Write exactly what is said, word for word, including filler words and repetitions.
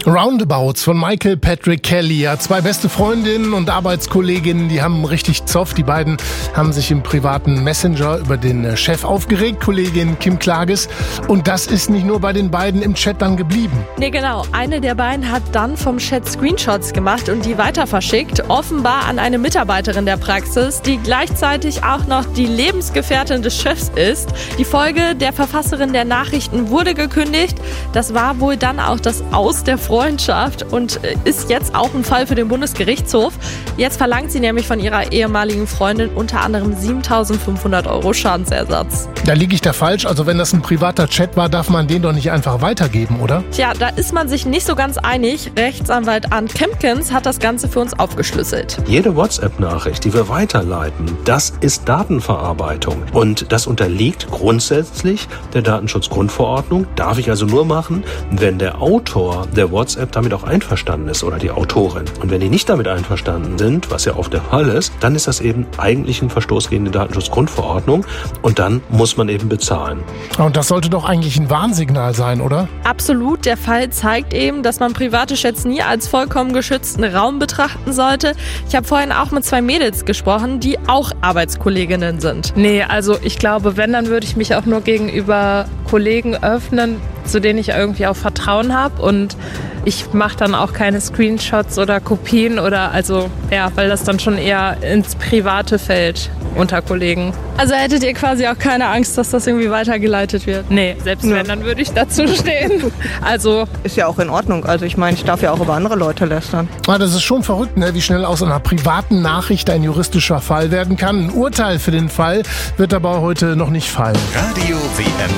Roundabouts von Michael Patrick Kelly. Ja, zwei beste Freundinnen und Arbeitskolleginnen, die haben richtig Zoff. Die beiden haben sich im privaten Messenger über den Chef aufgeregt, Kollegin Kim Klages. Und das ist nicht nur bei den beiden im Chat dann geblieben. Nee, genau. Eine der beiden hat dann vom Chat Screenshots gemacht und die weiter verschickt. Offenbar an eine Mitarbeiterin der Praxis, die gleichzeitig auch noch die Lebensgefährtin des Chefs ist. Die Folge der Verfasserin der Nachrichten wurde gekündigt. Das war wohl dann auch das Aus der Freundschaft und ist jetzt auch ein Fall für den Bundesgerichtshof. Jetzt verlangt sie nämlich von ihrer ehemaligen Freundin unter anderem siebentausendfünfhundert Euro Schadensersatz. Da liege ich da falsch. Also wenn das ein privater Chat war, darf man den doch nicht einfach weitergeben, oder? Tja, da ist man sich nicht so ganz einig. Rechtsanwalt Arndt Kempkens hat das Ganze für uns aufgeschlüsselt. Jede WhatsApp-Nachricht, die wir weiterleiten, das ist Datenverarbeitung. Und das unterliegt grundsätzlich der Datenschutzgrundverordnung. Darf ich also nur machen, wenn der Autor der WhatsApp damit auch einverstanden ist oder die Autorin. Und wenn die nicht damit einverstanden sind, was ja oft der Fall ist, dann ist das eben eigentlich ein Verstoß gegen die Datenschutzgrundverordnung und dann muss man eben bezahlen. Und das sollte doch eigentlich ein Warnsignal sein, oder? Absolut. Der Fall zeigt eben, dass man private Chats nie als vollkommen geschützten Raum betrachten sollte. Ich habe vorhin auch mit zwei Mädels gesprochen, die auch Arbeitskolleginnen sind. Nee, also ich glaube, wenn, dann würde ich mich auch nur gegenüber Kollegen öffnen, zu denen ich irgendwie auch Vertrauen habe, und ich mache dann auch keine Screenshots oder Kopien oder also ja, weil das dann schon eher ins Private fällt unter Kollegen. Also hättet ihr quasi auch keine Angst, dass das irgendwie weitergeleitet wird? Nee, selbst wenn, dann würde ich dazu stehen. Also ist ja auch in Ordnung. Also ich meine, ich darf ja auch über andere Leute lästern. Ah, das ist schon verrückt, ne? Wie schnell aus einer privaten Nachricht ein juristischer Fall werden kann. Ein Urteil für den Fall wird aber heute noch nicht fallen. Radio W M